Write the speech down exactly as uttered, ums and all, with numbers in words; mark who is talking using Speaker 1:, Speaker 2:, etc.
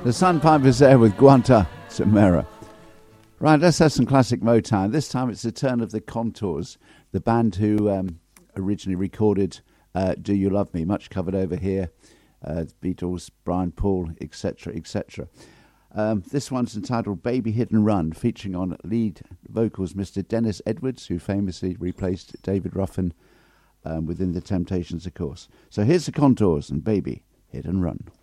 Speaker 1: The Sandpipers there with Guanta Samera. Right, let's have some classic Motown. This time it's the turn of the Contours, the band who um, originally recorded uh, Do You Love Me, much covered over here, uh, Beatles, Brian Paul, et cetera, et cetera. Um, this one's entitled Baby Hit and Run, featuring on lead vocals Mister Dennis Edwards, who famously replaced David Ruffin um, within the Temptations, of course. So here's the Contours and Baby Hit and Run.